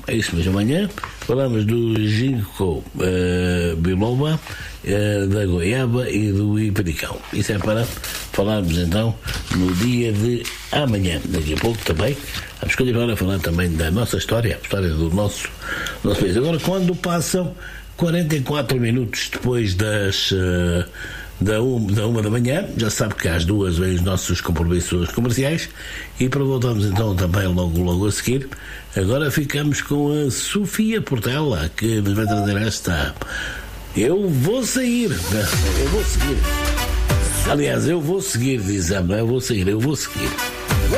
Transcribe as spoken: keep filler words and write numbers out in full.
é isso mesmo. Amanhã falamos do ginkgo uh, biloba, uh, da goiaba e do hipericão. Isso é para falarmos então no dia de amanhã. Daqui a pouco também vamos continuar a falar também da nossa história, a história do nosso, nosso país. Agora, quando passam quarenta e quatro minutos depois das uh, da, um, da uma da manhã, já sabe que às duas vêm os nossos compromissos comerciais, e para voltarmos então também logo, logo a seguir, agora ficamos com a Sofia Portela, que nos vai trazer esta Eu Vou Sair. Eu vou seguir. Aliás, eu vou seguir, diz ela, eu vou sair, eu vou seguir.